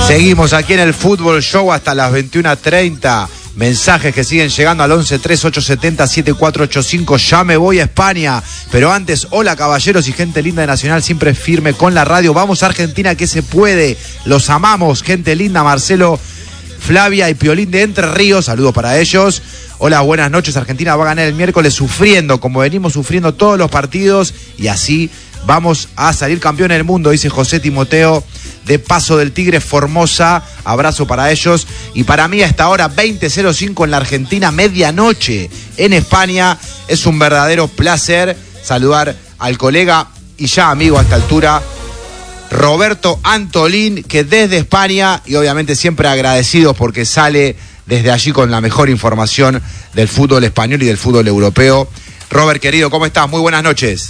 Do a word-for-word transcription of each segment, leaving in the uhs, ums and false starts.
Seguimos aquí en el Fútbol Show hasta las veintiuna treinta. Mensajes que siguen llegando al once tres ocho siete cero siete cuatro ocho cinco. Ya me voy a España. Pero antes, hola caballeros y gente linda de Nacional, siempre firme con la radio. Vamos a Argentina, que se puede. Los amamos, gente linda. Marcelo, Flavia y Piolín de Entre Ríos. Saludos para ellos. Hola, buenas noches. Argentina va a ganar el miércoles sufriendo, como venimos sufriendo todos los partidos. Y así vamos a salir campeón del mundo, dice José Timoteo de Paso del Tigre, Formosa. Abrazo para ellos. Y para mí a esta hora, veinte cero cinco en la Argentina, medianoche en España. Es un verdadero placer saludar al colega y ya amigo a esta altura, Roberto Antolín, que desde España, y obviamente siempre agradecidos porque sale desde allí con la mejor información del fútbol español y del fútbol europeo. Robert, querido, ¿cómo estás? Muy buenas noches.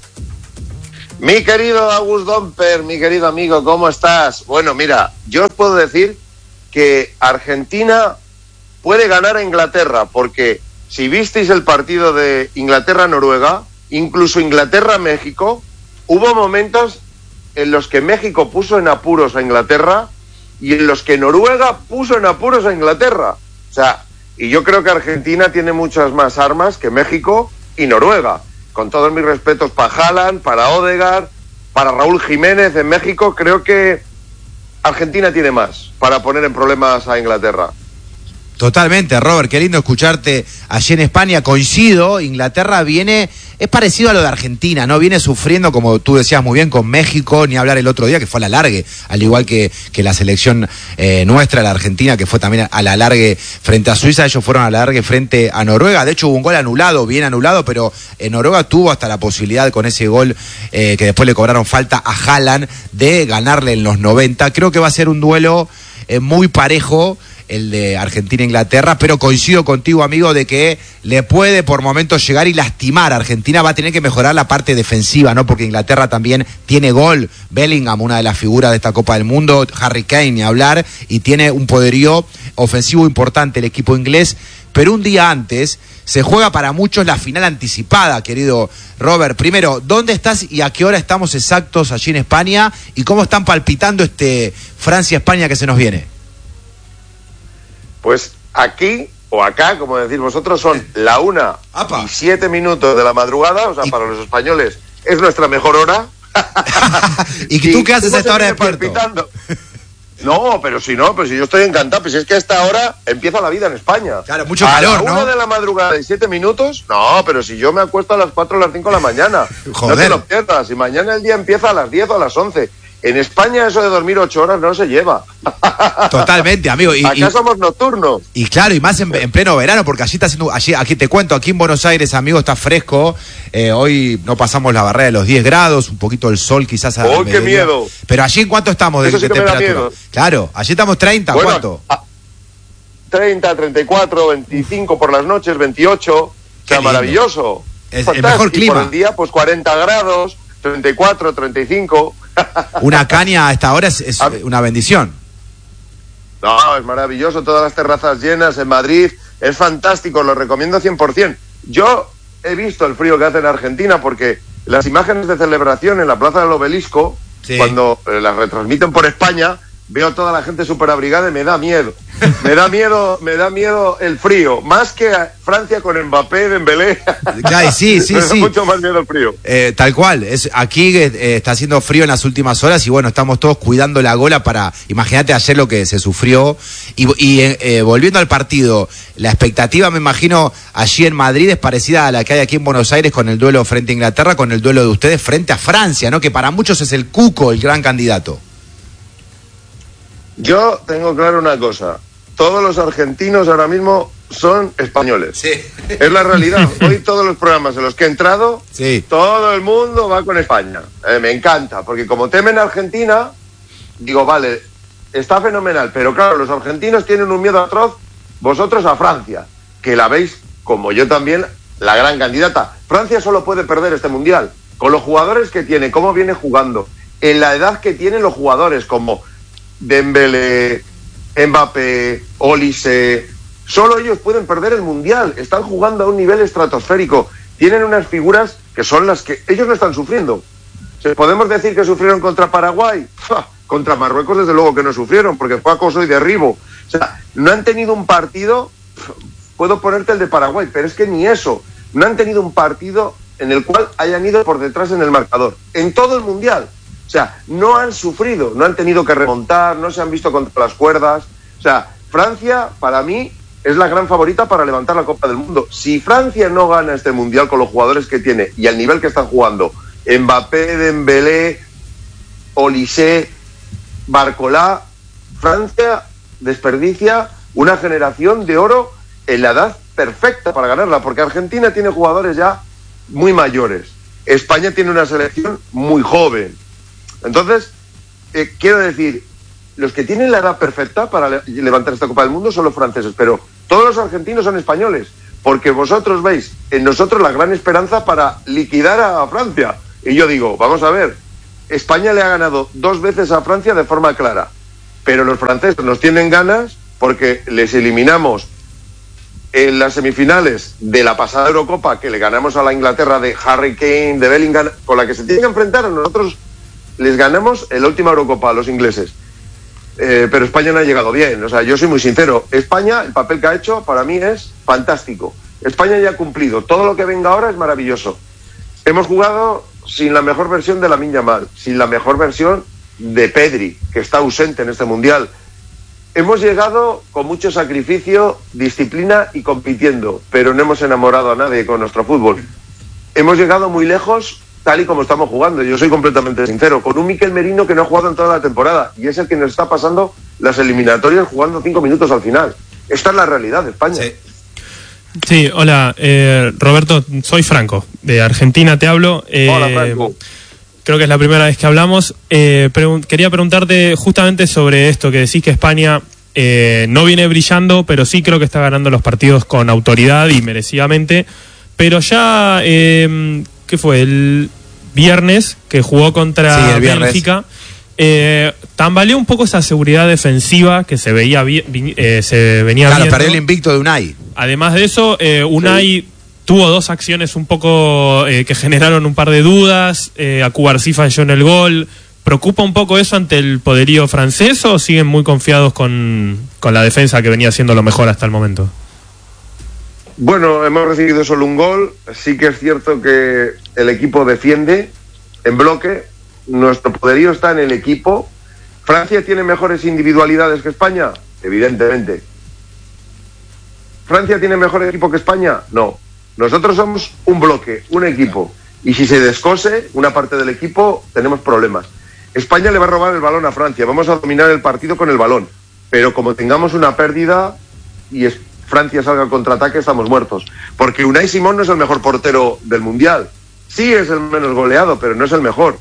Mi querido Agus Domper, mi querido amigo, ¿cómo estás? Bueno, mira, yo os puedo decir que Argentina puede ganar a Inglaterra, porque si visteis el partido de Inglaterra-Noruega, incluso Inglaterra-México, hubo momentos en los que México puso en apuros a Inglaterra y en los que Noruega puso en apuros a Inglaterra. O sea, y yo creo que Argentina tiene muchas más armas que México y Noruega. Con todos mis respetos para Haaland, para Odegaard, para Raúl Jiménez en México, creo que Argentina tiene más para poner en problemas a Inglaterra. Totalmente, Robert, qué lindo escucharte allí en España. Coincido, Inglaterra viene, es parecido a lo de Argentina, ¿no? Viene sufriendo, como tú decías muy bien, con México, ni hablar el otro día, que fue a la largue, al igual que, que la selección eh, nuestra, la Argentina, que fue también a la largue frente a Suiza. Ellos fueron a la largue frente a Noruega. De hecho, hubo un gol anulado, bien anulado, pero eh, Noruega tuvo hasta la posibilidad con ese gol eh, que después le cobraron falta a Haaland de ganarle en los noventa. Creo que va a ser un duelo eh, muy parejo, el de Argentina-Inglaterra, pero coincido contigo, amigo, de que le puede por momentos llegar y lastimar. Argentina va a tener que mejorar la parte defensiva, ¿no? Porque Inglaterra también tiene gol. Bellingham, una de las figuras de esta Copa del Mundo, Harry Kane, ni hablar, y tiene un poderío ofensivo importante el equipo inglés. Pero un día antes se juega para muchos la final anticipada, querido Robert. Primero, ¿dónde estás y a qué hora estamos exactos allí en España? ¿Y cómo están palpitando este Francia-España que se nos viene? Pues aquí, o acá, como decís vosotros, son la una ¡Apa! Y siete minutos de la madrugada, o sea, y... para los españoles es nuestra mejor hora. ¿Y tú qué haces a esta hora despierto? No, pero si no, pues si yo estoy encantado, pues es que a esta hora empieza la vida en España. Claro, mucho calor, ¿no? A la una de la madrugada y siete minutos, no, pero si yo me acuesto a las cuatro o las cinco de la mañana. Joder. No te lo pierdas, y mañana el día empieza a las diez o a las once. En España eso de dormir ocho horas no se lleva. Totalmente, amigo. Y, Acá y, somos nocturnos. Y claro, y más en, en pleno verano, porque allí está haciendo, allí, aquí te cuento, aquí en Buenos Aires, amigo, está fresco. Eh, hoy no pasamos la barrera de los diez grados, un poquito el sol quizás. ¡Oh, qué miedo! Pero allí, ¿en cuánto estamos de, Eso sí de que me da temperatura? miedo. Claro, allí estamos treinta, bueno, ¿cuánto? A treinta, treinta y cuatro, veinticinco por las noches, veintiocho. O sea, maravilloso. Es el mejor clima. Y por el día, pues cuarenta grados, treinta y cuatro, treinta y cinco. Una caña a esta hora es, es una bendición. No, es maravilloso, todas las terrazas llenas en Madrid, es fantástico, lo recomiendo cien por ciento. Yo he visto el frío que hace en Argentina porque las imágenes de celebración en la Plaza del Obelisco, sí, cuando eh, las retransmiten por España, veo toda la gente súper abrigada y me da miedo. Me da miedo, me da miedo el frío, más que a Francia con Mbappé, Dembélé. Claro, sí, sí, me da sí. mucho más miedo el frío. Eh, tal cual, es, aquí eh, está haciendo frío en las últimas horas y bueno, estamos todos cuidando la gola para, imagínate ayer lo que se sufrió. Y, y eh, volviendo al partido, la expectativa, me imagino, allí en Madrid es parecida a la que hay aquí en Buenos Aires con el duelo frente a Inglaterra, con el duelo de ustedes frente a Francia, ¿no? Que para muchos es el cuco, el gran candidato. Yo tengo claro una cosa, todos los argentinos ahora mismo son españoles. Sí. Es la realidad. Hoy todos los programas en los que he entrado, sí, todo el mundo va con España. Eh, me encanta, porque como temen a Argentina, digo, vale, está fenomenal, pero claro, los argentinos tienen un miedo atroz, vosotros a Francia, que la veis, como yo también, la gran candidata. Francia solo puede perder este mundial, con los jugadores que tiene, cómo viene jugando, en la edad que tienen los jugadores, como Dembélé, Mbappé, Olise, solo ellos pueden perder el mundial. Están jugando a un nivel estratosférico. Tienen unas figuras que son las que ellos no están sufriendo. ¿Podemos decir que sufrieron contra Paraguay? Contra Marruecos, desde luego que no sufrieron, porque fue acoso y derribo. O sea, no han tenido un partido, puedo ponerte el de Paraguay, pero es que ni eso. No han tenido un partido en el cual hayan ido por detrás en el marcador. En todo el Mundial. O sea, no han sufrido, no han tenido que remontar, no se han visto contra las cuerdas. O sea, Francia, para mí, es la gran favorita para levantar la Copa del Mundo. Si Francia no gana este Mundial con los jugadores que tiene y al nivel que están jugando, Mbappé, Dembélé, Olise, Barcolá, Francia desperdicia una generación de oro en la edad perfecta para ganarla, porque Argentina tiene jugadores ya muy mayores, España tiene una selección muy joven. Entonces, eh, quiero decir, los que tienen la edad perfecta para le- levantar esta Copa del Mundo son los franceses, pero todos los argentinos son españoles, porque vosotros veis en nosotros la gran esperanza para liquidar a Francia. Y yo digo, vamos a ver, España le ha ganado dos veces a Francia de forma clara, pero los franceses nos tienen ganas porque les eliminamos en las semifinales de la pasada Eurocopa, que le ganamos a la Inglaterra de Harry Kane, de Bellingham, con la que se tienen que enfrentar. A nosotros les ganamos en la última Eurocopa a los ingleses. Eh, pero España no ha llegado bien. O sea, yo soy muy sincero. España, el papel que ha hecho, para mí es fantástico. España ya ha cumplido. Todo lo que venga ahora es maravilloso. Hemos jugado sin la mejor versión de Lamine Yamal, sin la mejor versión de Pedri, que está ausente en este Mundial. Hemos llegado con mucho sacrificio, disciplina y compitiendo, pero no hemos enamorado a nadie con nuestro fútbol. Hemos llegado muy lejos tal y como estamos jugando. Yo soy completamente sincero, con un Mikel Merino que no ha jugado en toda la temporada y es el que nos está pasando las eliminatorias jugando cinco minutos al final. Esta es la realidad de España. Sí. Sí, hola, eh, Roberto, soy Franco, de Argentina te hablo. Eh, Hola, Franco. Creo que es la primera vez que hablamos. Eh, pregun- quería preguntarte justamente sobre esto, que decís que España eh, no viene brillando, pero sí creo que está ganando los partidos con autoridad y merecidamente. Pero ya, eh, ¿qué fue? El viernes, que jugó contra Sí, el viernes. Bélgica, eh, tambaleó un poco esa seguridad defensiva que se veía vi- vi- eh, se venía Claro, viendo. perdió el invicto de Unai. Además de eso, eh, Unai sí. tuvo dos acciones un poco eh, que generaron un par de dudas. Eh, a Cubarsí falló en el gol. ¿Preocupa un poco eso ante el poderío francés o siguen muy confiados con, con la defensa que venía siendo lo mejor hasta el momento? Bueno, hemos recibido solo un gol. Sí que es cierto que el equipo defiende en bloque. Nuestro poderío está en el equipo. ¿Francia tiene mejores individualidades que España? Evidentemente. ¿Francia tiene mejor equipo que España? No. Nosotros somos un bloque, un equipo. Y si se descose una parte del equipo, tenemos problemas. España le va a robar el balón a Francia. Vamos a dominar el partido con el balón. Pero como tengamos una pérdida y es Francia salga al contraataque, estamos muertos. Porque Unai Simón no es el mejor portero del Mundial. Sí es el menos goleado, pero no es el mejor.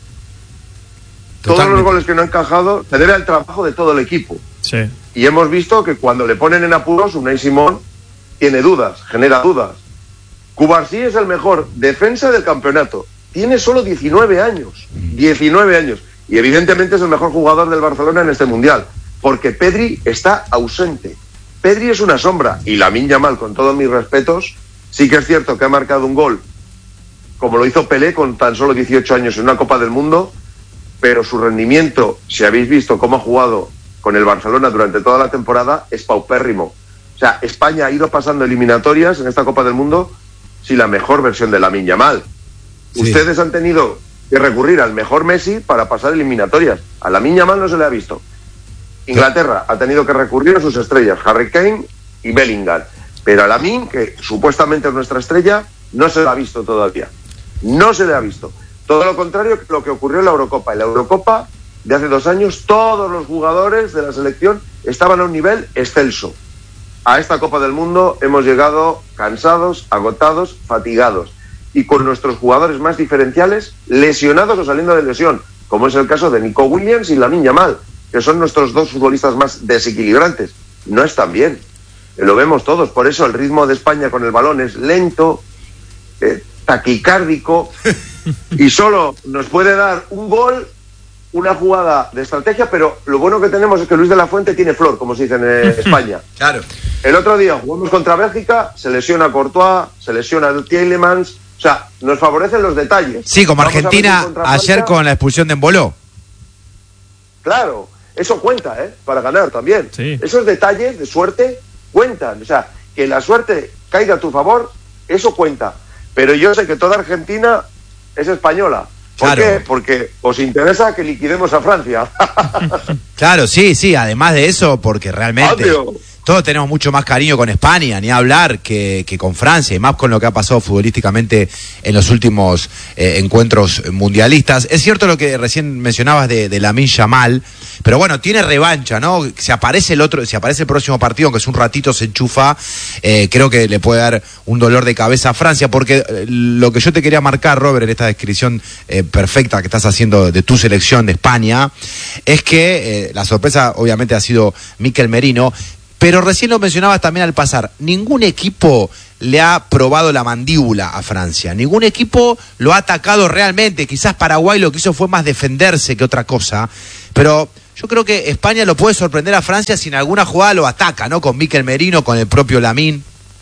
Todos Totalmente. los goles que no ha encajado se debe al trabajo de todo el equipo. Sí. Y hemos visto que cuando le ponen en apuros, Unai Simón tiene dudas, genera dudas. Cubarsí es el mejor defensa del campeonato. Tiene solo diecinueve años. diecinueve años. Y evidentemente es el mejor jugador del Barcelona en este Mundial. Porque Pedri está ausente. Pedri es una sombra. Y Lamine Yamal, con todos mis respetos, sí que es cierto que ha marcado un gol, como lo hizo Pelé con tan solo dieciocho años en una Copa del Mundo, pero su rendimiento, si habéis visto cómo ha jugado con el Barcelona durante toda la temporada, es paupérrimo. O sea, España ha ido pasando eliminatorias en esta Copa del Mundo sin la mejor versión de Lamine Yamal. Sí. Ustedes han tenido que recurrir al mejor Messi para pasar eliminatorias. A Lamine Yamal no se le ha visto. Inglaterra ha tenido que recurrir a sus estrellas, Harry Kane y Bellingham. Pero a Lamine, que supuestamente es nuestra estrella, no se le ha visto todavía. No se le ha visto. Todo lo contrario que lo que ocurrió en la Eurocopa. En la Eurocopa de hace dos años, todos los jugadores de la selección estaban a un nivel excelso. A esta Copa del Mundo hemos llegado cansados, agotados, fatigados. Y con nuestros jugadores más diferenciales lesionados o saliendo de lesión, como es el caso de Nico Williams y Lamine Yamal, que son nuestros dos futbolistas más desequilibrantes. No están bien. Lo vemos todos. Por eso el ritmo de España con el balón es lento, eh, taquicárdico, y solo nos puede dar un gol, una jugada de estrategia, pero lo bueno que tenemos es que Luis de la Fuente tiene flor, como se dice en eh, España. Claro. El otro día jugamos contra Bélgica, se lesiona Courtois, se lesiona Tielemans, o sea, nos favorecen los detalles. Sí, como Vamos a ver Argentina si contra ayer Francia- con la expulsión de Embolo. Claro, eso cuenta, ¿eh? Para ganar también. Sí. Esos detalles de suerte cuentan. O sea, que la suerte caiga a tu favor, eso cuenta. Pero yo sé que toda Argentina es española. ¿Por Claro. qué? Porque os interesa que liquidemos a Francia. Claro, sí, sí, además de eso, porque realmente Obvio. todos tenemos mucho más cariño con España, ni hablar, que, que con Francia, y más con lo que ha pasado futbolísticamente en los últimos eh, encuentros mundialistas. Es cierto lo que recién mencionabas de, de Lamine Yamal, pero bueno, tiene revancha, ¿no? Si aparece el otro, si aparece el próximo partido, aunque es un ratito se enchufa, eh, creo que le puede dar un dolor de cabeza a Francia, porque eh, lo que yo te quería marcar, Robert, en esta descripción eh, perfecta que estás haciendo de tu selección de España, es que eh, la sorpresa obviamente ha sido Mikel Merino, pero recién lo mencionabas también al pasar, ningún equipo le ha probado la mandíbula a Francia, ningún equipo lo ha atacado realmente, quizás Paraguay lo que hizo fue más defenderse que otra cosa, pero yo creo que España lo puede sorprender a Francia si en alguna jugada lo ataca, ¿no? Con Mikel Merino, con el propio Lamine.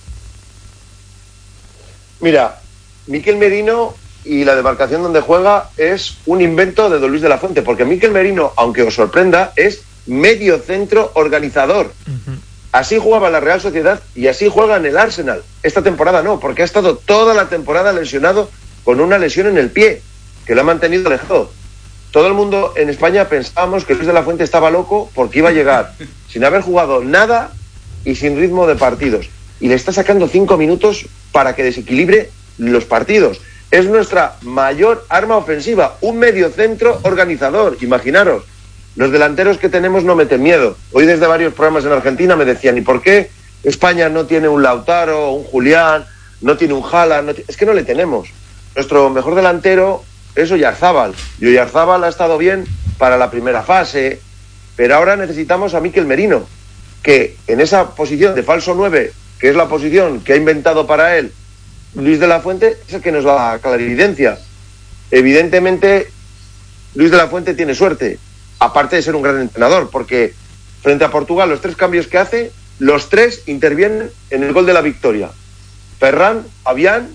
Mira, Mikel Merino y la demarcación donde juega es un invento de Don Luis de la Fuente, porque Mikel Merino, aunque os sorprenda, es medio centro organizador. Uh-huh. Así jugaba la Real Sociedad y así juega en el Arsenal. Esta temporada no, porque ha estado toda la temporada lesionado con una lesión en el pie, que lo ha mantenido alejado. Todo el mundo en España pensábamos que Luis de la Fuente estaba loco porque iba a llegar sin haber jugado nada y sin ritmo de partidos. Y le está sacando cinco minutos para que desequilibre los partidos. Es nuestra mayor arma ofensiva, un mediocentro organizador. Imaginaros, los delanteros que tenemos no meten miedo. Hoy desde varios programas en Argentina me decían, ¿y por qué España no tiene un Lautaro, un Julián, no tiene un Haaland? No t-? Es que no le tenemos. Nuestro mejor delantero es Oyarzábal. Y Oyarzábal ha estado bien para la primera fase, pero ahora necesitamos a Mikel Merino, que en esa posición de falso nueve, que es la posición que ha inventado para él Luis de la Fuente, es el que nos da clarividencia. Evidentemente, Luis de la Fuente tiene suerte, aparte de ser un gran entrenador, porque frente a Portugal, los tres cambios que hace, los tres intervienen en el gol de la victoria. Ferran, Fabián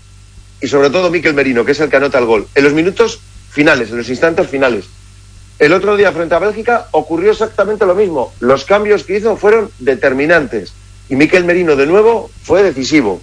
y sobre todo Mikel Merino, que es el que anota el gol. En los minutos finales, en los instantes finales. El otro día frente a Bélgica ocurrió exactamente lo mismo. Los cambios que hizo fueron determinantes. Y Mikel Merino, de nuevo, fue decisivo.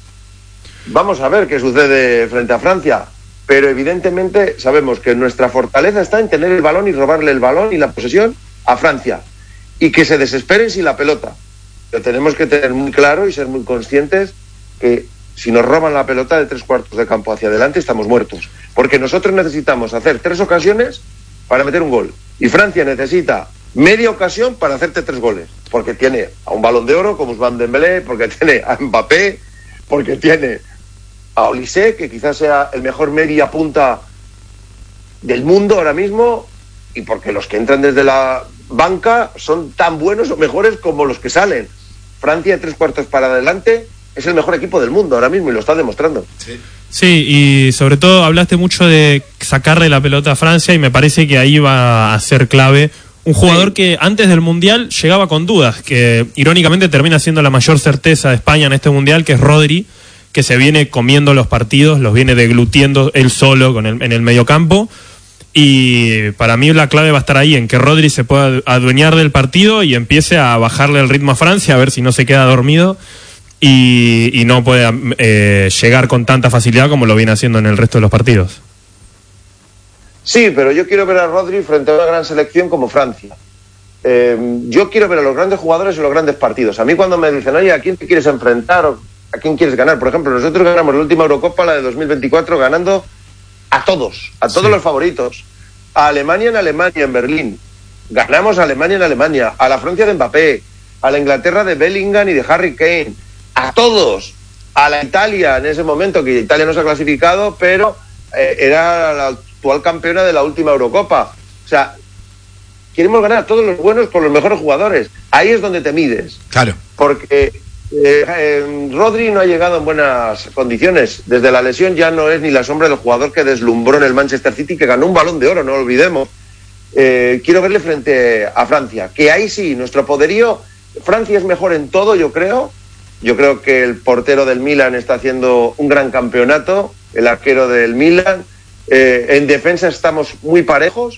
Vamos a ver qué sucede frente a Francia. Pero evidentemente sabemos que nuestra fortaleza está en tener el balón y robarle el balón y la posesión a Francia. Y que se desesperen sin la pelota. Pero tenemos que tener muy claro y ser muy conscientes que si nos roban la pelota de tres cuartos de campo hacia adelante, estamos muertos. Porque nosotros necesitamos hacer tres ocasiones para meter un gol. Y Francia necesita media ocasión para hacerte tres goles. Porque tiene a un Balón de Oro como Ousmane Dembélé, porque tiene a Mbappé, porque tiene a Olise, que quizás sea el mejor media punta del mundo ahora mismo, y porque los que entran desde la banca son tan buenos o mejores como los que salen. Francia, de tres cuartos para adelante, es el mejor equipo del mundo ahora mismo y lo está demostrando. Sí. Sí, y sobre todo hablaste mucho de sacarle la pelota a Francia y me parece que ahí va a ser clave un jugador sí. que antes del Mundial llegaba con dudas, que irónicamente termina siendo la mayor certeza de España en este Mundial, que es Rodri, que se viene comiendo los partidos, los viene deglutiendo él solo con el, en el mediocampo. Y para mí la clave va a estar ahí, en que Rodri se pueda adueñar del partido y empiece a bajarle el ritmo a Francia, a ver si no se queda dormido y, y no puede eh, llegar con tanta facilidad como lo viene haciendo en el resto de los partidos. Sí, pero yo quiero ver a Rodri frente a una gran selección como Francia. Eh, yo quiero ver a los grandes jugadores en los grandes partidos. A mí cuando me dicen, oye, ¿a quién te quieres enfrentar o a quién quieres ganar? Por ejemplo, nosotros ganamos la última Eurocopa, la de dos mil veinticuatro, ganando a todos, a todos sí. los favoritos. A Alemania en Alemania, en Berlín. Ganamos a Alemania en Alemania. A la Francia de Mbappé. A la Inglaterra de Bellingham y de Harry Kane. A todos. A la Italia en ese momento, que Italia no se ha clasificado, pero eh, era la actual campeona de la última Eurocopa. O sea, queremos ganar a todos los buenos con los mejores jugadores. Ahí es donde te mides. Claro. Porque eh, eh, Rodri no ha llegado en buenas condiciones. Desde la lesión ya no es ni la sombra del jugador que deslumbró en el Manchester City, que ganó un Balón de Oro, no lo olvidemos. Eh, quiero verle frente a Francia, que ahí sí, nuestro poderío, Francia es mejor en todo, yo creo. Yo creo que el portero del Milan está haciendo un gran campeonato, el arquero del Milan. Eh, en defensa estamos muy parejos,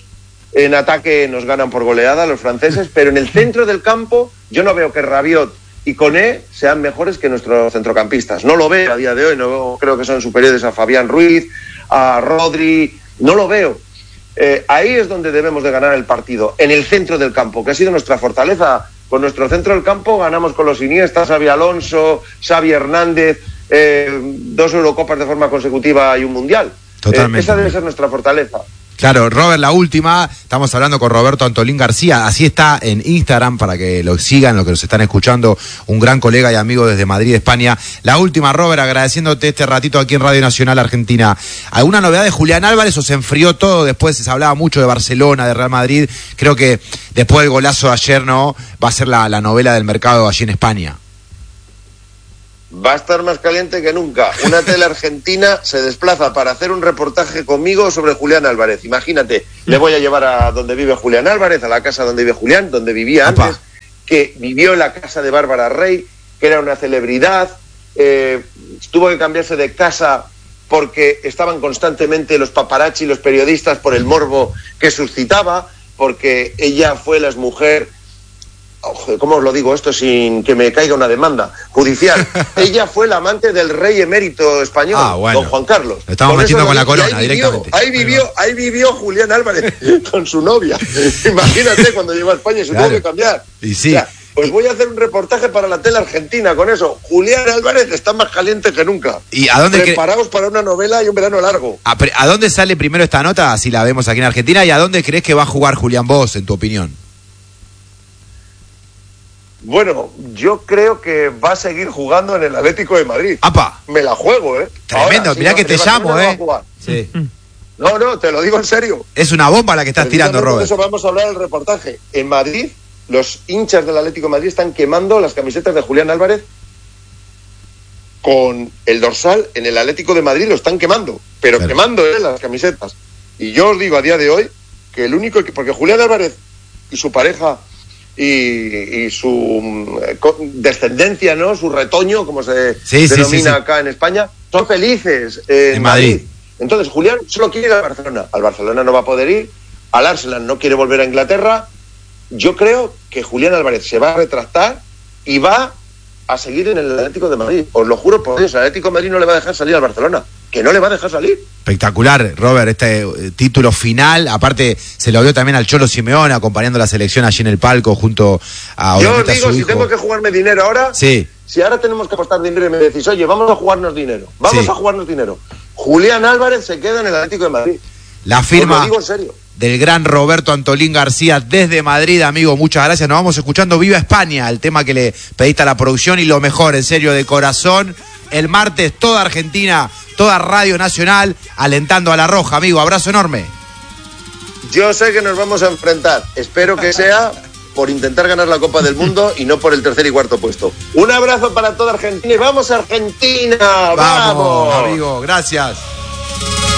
En ataque nos ganan por goleada los franceses, pero en el centro del campo yo no veo que Rabiot y Koné sean mejores que nuestros centrocampistas. No lo veo a día de hoy, no creo que son superiores a Fabián Ruiz, a Rodri, no lo veo. Eh, ahí es donde debemos de ganar el partido, en el centro del campo, que ha sido nuestra fortaleza. Con nuestro centro del campo ganamos con los Iniesta, Xavi Alonso, Xavi Hernández, eh, dos Eurocopas de forma consecutiva y un Mundial. Totalmente. Eh, esa debe ser nuestra fortaleza. Claro, Robert, la última, estamos hablando con Roberto Antolín García, así está en Instagram para que lo sigan, los que nos están escuchando, un gran colega y amigo desde Madrid, España. La última, Robert, agradeciéndote este ratito aquí en Radio Nacional Argentina. ¿Alguna novedad de Julián Álvarez o se enfrió todo? Después se hablaba mucho de Barcelona, de Real Madrid, creo que después del golazo de ayer, ¿no? Va a ser la, la novela del mercado allí en España. Va a estar más caliente que nunca. Una tele argentina se desplaza para hacer un reportaje conmigo sobre Julián Álvarez. Imagínate, le voy a llevar a donde vive Julián Álvarez, a la casa donde vive Julián, donde vivía antes, Opa. que vivió en la casa de Bárbara Rey, que era una celebridad, eh, tuvo que cambiarse de casa porque estaban constantemente los paparazzi y los periodistas por el morbo que suscitaba, porque ella fue la exmujer... ¿Cómo os lo digo esto sin que me caiga una demanda judicial? Ella fue la amante del rey emérito español, ah, bueno. don Juan Carlos. Lo estamos con metiendo con la corona ahí directamente. Vivió, ahí, vivió, ahí vivió Julián Álvarez con su novia. Imagínate cuando llegó a España y se claro. tuvo que cambiar. Y sí. O sea, pues voy a hacer un reportaje para la tele argentina con eso. Julián Álvarez está más caliente que nunca. ¿Y a dónde Preparaos cre... para una novela y un verano largo. ¿A, ¿A dónde sale primero esta nota, si la vemos aquí en Argentina? ¿Y a dónde crees que va a jugar Julián vos, en tu opinión? Bueno, yo creo que va a seguir jugando en el Atlético de Madrid. ¡Apa! Me la juego, ¿eh? Tremendo, Ahora, mirá si que te llamo, ¿eh? Sí. No, no, te lo digo en serio. Es una bomba la que estás tirando, Robert. Por eso vamos a hablar del reportaje. En Madrid, los hinchas del Atlético de Madrid están quemando las camisetas de Julián Álvarez con el dorsal en el Atlético de Madrid, lo están quemando, pero claro. quemando ¿eh? las camisetas. Y yo os digo a día de hoy que el único que... Porque Julián Álvarez y su pareja... Y, y su eh, descendencia, ¿no? Su retoño, como se sí, denomina sí, sí, sí. acá en España, son felices en, en Madrid. Madrid. Entonces, Julián solo quiere ir a Barcelona. Al Barcelona no va a poder ir, al Arsenal no quiere volver a Inglaterra. Yo creo que Julián Álvarez se va a retractar y va a seguir en el Atlético de Madrid. Os lo juro por Dios, el Atlético de Madrid no le va a dejar salir al Barcelona. Que no le va a dejar salir. Espectacular, Robert, este eh, título final. Aparte, se lo vio también al Cholo Simeone acompañando la selección allí en el palco junto a Yo os digo, si tengo que jugarme dinero ahora, sí. si ahora tenemos que apostar dinero y me decís, oye, vamos a jugarnos dinero, vamos sí. a jugarnos dinero. Julián Álvarez se queda en el Atlético de Madrid. La firma os lo digo en serio. Del gran Roberto Antolín García desde Madrid, amigo, muchas gracias. Nos vamos escuchando Viva España, el tema que le pediste a la producción y lo mejor, en serio, de corazón. El martes, toda Argentina, toda Radio Nacional, alentando a la Roja, amigo. Abrazo enorme. Yo sé que nos vamos a enfrentar. Espero que sea por intentar ganar la Copa del Mundo y no por el tercer y cuarto puesto. Un abrazo para toda Argentina y ¡vamos Argentina! ¡Vamos! Vamos, amigo, gracias.